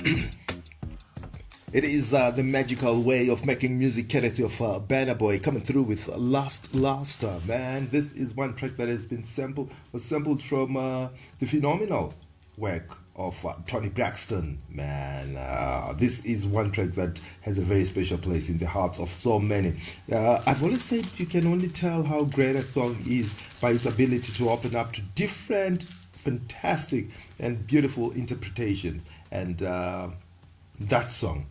It is the magical way of making music, courtesy of Banner Boy, coming through with Last man. This is one track that has been sampled from the phenomenal work of Tony Braxton, man. This is one track that has a very special place in the hearts of so many. I've always said you can only tell how great a song is by its ability to open up to different, fantastic, and beautiful interpretations. And that song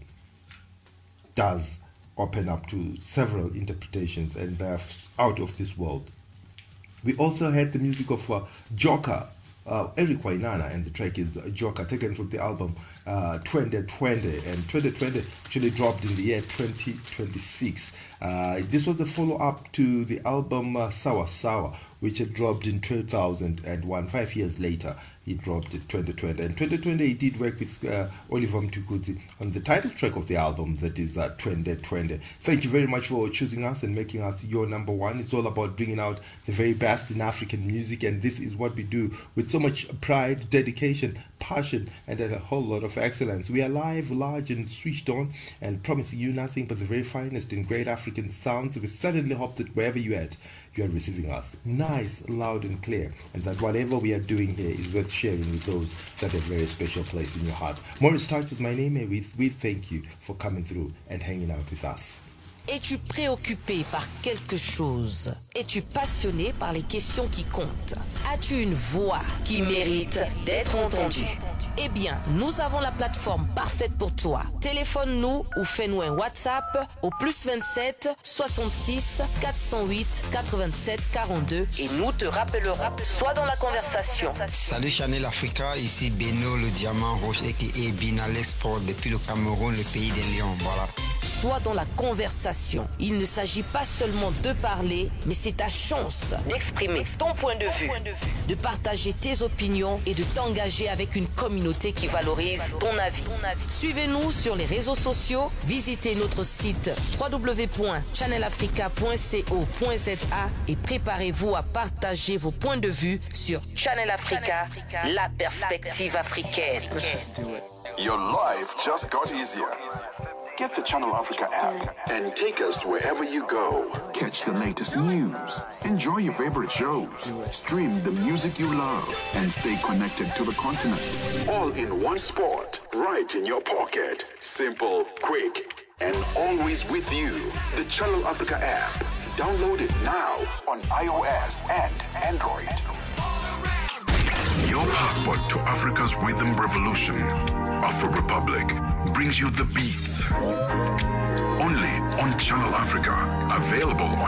does open up to several interpretations, and they're out of this world. We also had the music of Joker, Eric Wainana, and the track is Joker, taken from the album 2020, and 2020 actually dropped in the year 2026. This was the follow-up to the album Sawa Sawa, which had dropped in 2001. 5 years later, he dropped it 2020. And 2020, he did work with Oliver Mtukudzi on the title track of the album, that is 2020. Thank you very much for choosing us and making us your number one. It's all about bringing out the very best in African music, and this is what we do with so much pride, dedication, passion, and a whole lot of excellence. We are live, large, and switched on, and promising you nothing but the very finest in great African sounds. We certainly hope that wherever you're at, you are receiving us nice, loud, and clear, and that whatever we are doing here is worth sharing with those that have a very special place in your heart. Maurice Touch is my name, and we thank you for coming through and hanging out with us. Es-tu préoccupé par quelque chose? Es-tu passionné par les questions qui comptent? As-tu une voix qui mérite d'être entendue? Eh bien, nous avons la plateforme parfaite pour toi. Téléphone-nous ou fais-nous un WhatsApp au +27 66 408 87 42 et nous te rappellerons. Sois dans la conversation. Salut Channel Africa, ici Beno le Diamant Rouge aka Binal Sport depuis le Cameroun, le pays des lions. Voilà. Sois dans la conversation. Il ne s'agit pas seulement de parler, mais c'est ta chance d'exprimer ton point de vue, de partager tes opinions et de t'engager avec une communauté qui valorise ton avis. Suivez-nous sur les réseaux sociaux, visitez notre site www.channelafrica.co.za et préparez-vous à partager vos points de vue sur Channel Africa, la perspective africaine. Your life just got easier. Get the Channel Africa app and take us wherever you go. Catch the latest news, enjoy your favorite shows, stream the music you love, and stay connected to the continent. All in one spot, right in your pocket. Simple, quick, and always with you. The Channel Africa app. Download it now on iOS and Android. Your passport to Africa's rhythm revolution. Afro Republic brings you the beats. Only on Channel Africa. Available on